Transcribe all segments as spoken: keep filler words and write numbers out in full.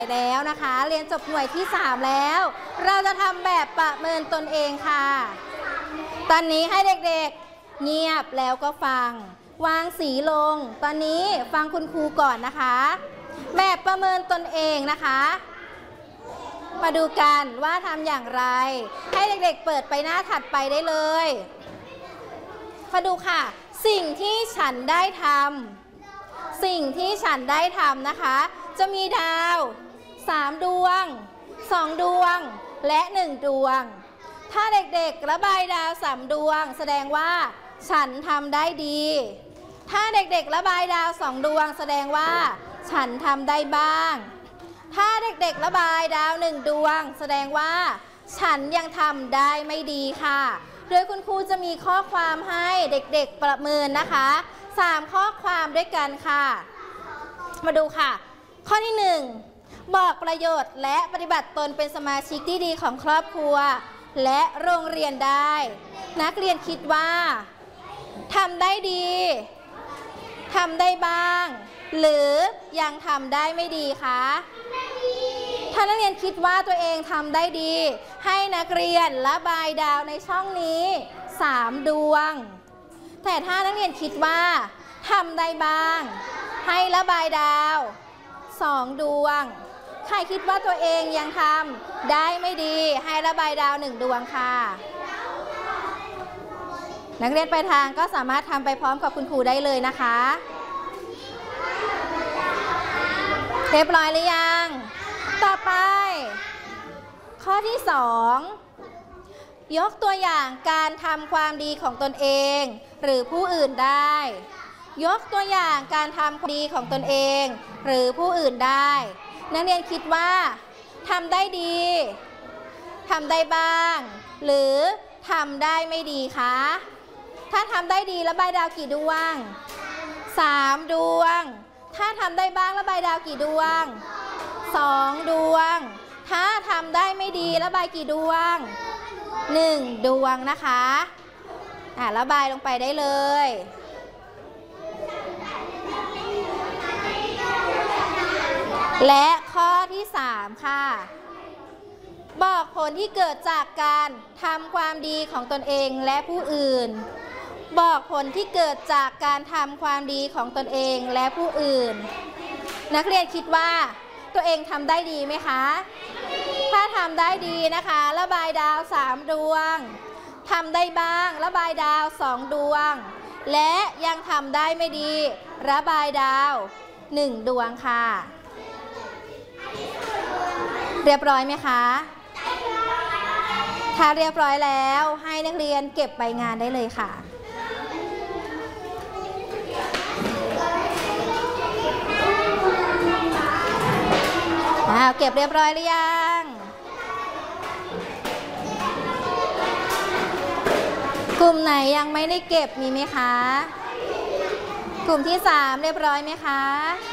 แล้วนะคะเรียนจบหน่วยที่สามแล้วเราจะทำแบบประเมินตนเองค่ะตอนนี้ให้เด็กๆเงียบแล้วก็ฟังวางสีลงตอนนี้ฟังคุณครูก่อนนะคะแบบประเมินตนเองนะคะมาดูกันว่าทำอย่างไรให้เด็กๆเปิดไปหน้าถัดไปได้เลยมาดูค่ะสิ่งที่ฉันได้ทำสิ่งที่ฉันได้ทำนะคะจะมีดาวสามดวงสองดวงและหนึ่งดวงถ้าเด็กๆระบายดาวสามดวงแสดงว่าฉันทำได้ดีถ้าเด็กๆระบายดาวสองดวงแสดงว่าฉันทำได้บ้างถ้าเด็กๆระบายดาวหนึ่งดวงแสดงว่าฉันยังทำได้ไม่ดีค่ะโดยคุณครูจะมีข้อความให้เด็กๆประเมินนะคะสามข้อความด้วยกันค่ะมาดูค่ะข้อที่หนึ่งบอกประโยชน์และปฏิบัติตนเป็นสมาชิกที่ดีของครอบครัวและโรงเรียนได้นักเรียนคิดว่าทำได้ดีทำได้บ้างหรือยังทำได้ไม่ดีคะถ้านักเรียนคิดว่าตัวเองทำได้ดีให้นักเรียนระบายดาวในช่องนี้สามดวงแต่ถ้านักเรียนคิดว่าทำได้บ้างให้ระบายดาวสองดวงใครคิดว่าตัวเองยังทำได้ไม่ดีให้ระบายดาวหนึ่งดวงค่ะนักเรียนปลายทางก็สามารถทำไปพร้อมกับคุณครูได้เลยนะคะเรียบร้อยหรือยังต่อไปข้อที่สองยกตัวอย่างการทำความดีของตนเองหรือผู้อื่นได้ยกตัวอย่างการทำความดีของตนเองหรือผู้อื่นได้นักเรียนคิดว่าทำได้ดีทำได้บ้างหรือทำได้ไม่ดีคะถ้าทำได้ดีระบายดาวกี่ดวงสามดวงถ้าทำได้บ้างระบายดาวกี่ดวงสองดวงถ้าทำได้ไม่ดีระบายกี่ดวงหนึ่งดวงนะคะอ่ะระบายลงไปได้เลยและข้อที่สามค่ะบอกผลที่เกิดจากการทำความดีของตนเองและผู้อื่นบอกผลที่เกิดจากการทำความดีของตนเองและผู้อื่นนักเรียนคิดว่าตัวเองทำได้ดีไหมคะถ้าทำได้ดีนะคะระบายดาวสามดวงทำได้บ้างระบายดาวสองดวงและยังทำได้ไม่ดีระบายดาวหนึ่งดวงค่ะเรียบร้อยไหมคะถ้าเรียบร้อยแล้วให้นักเรียนเก็บใบงานได้เลยค่ะอ้าวเก็บเรียบร้อยหรือยังกลุ่มไหนยังไม่ได้เก็บมีไหมคะกลุ่มที่สามเรียบร้อยไหมคะ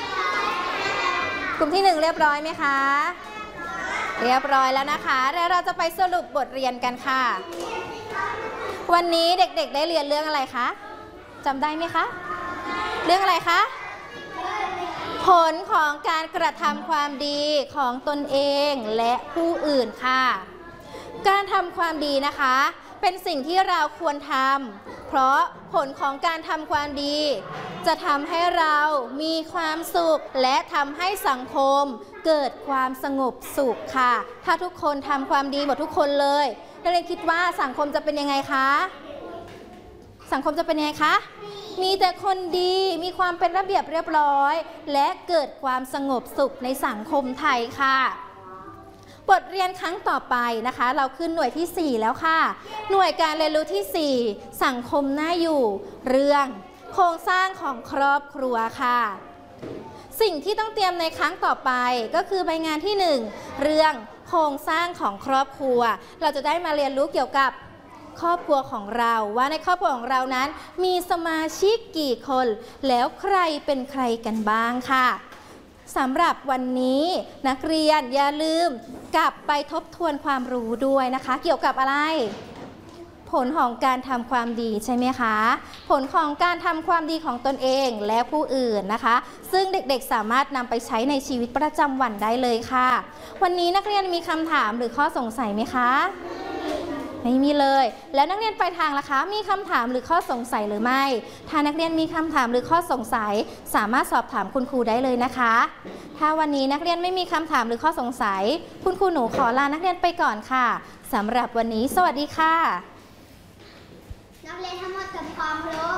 กลุ่มที่หนึ่งเรียบร้อยไหมคะเรียบร้อยแล้วนะคะแล้วเราจะไปสรุปบทเรียนกันค่ะวันนี้เด็กๆได้เรียนเรื่องอะไรคะจำได้ไหมคะเรื่องอะไรคะผลของการกระทำความดีของตนเองและผู้อื่นค่ะการทำความดีนะคะเป็นสิ่งที่เราควรทำเพราะผลของการทำความดีจะทำให้เรามีความสุขและทำให้สังคมเกิดความสงบสุขค่ะถ้าทุกคนทำความดีหมดทุกคนเลยนักเรียนคิดว่าสังคมจะเป็นยังไงคะสังคมจะเป็นยังไงคะมีแต่คนดีมีความเป็นระเบียบเรียบร้อยและเกิดความสงบสุขในสังคมไทยค่ะบทเรียนครั้งต่อไปนะคะเราขึ้นหน่วยที่สี่แล้วค่ะหน่วยการเรียนรู้ที่สี่สังคมน่าอยู่เรื่องโครงสร้างของครอบครัวค่ะสิ่งที่ต้องเตรียมในครั้งต่อไปก็คือใบงานที่หนึ่งเรื่องโครงสร้างของครอบครัวเราจะได้มาเรียนรู้เกี่ยวกับครอบครัวของเราว่าในครอบครัวของเรานั้นมีสมาชิกกี่คนแล้วใครเป็นใครกันบ้างค่ะสำหรับวันนี้นักเรียนอย่าลืมกลับไปทบทวนความรู้ด้วยนะคะเกี่ยวกับอะไรผลของการทำความดีใช่ไหมคะผลของการทำความดีของตนเองและผู้อื่นนะคะซึ่งเด็กๆสามารถนำไปใช้ในชีวิตประจำวันได้เลยค่ะวันนี้นักเรียนมีคำถามหรือข้อสงสัยไหมคะไม่มีเลยแล้วนักเรียนปลายทางล่ะคะมีคำถามหรือข้อสงสัยหรือไม่ถ้านักเรียนมีคำถามหรือข้อสงสัยสามารถสอบถามคุณครูได้เลยนะคะถ้าวันนี้นักเรียนไม่มีคำถามหรือข้อสงสัยคุณครูหนูขอลานักเรียนไปก่อนค่ะสำหรับวันนี้สวัสดีค่ะนักเรียนทั้งหมดเตรียมความพร้อม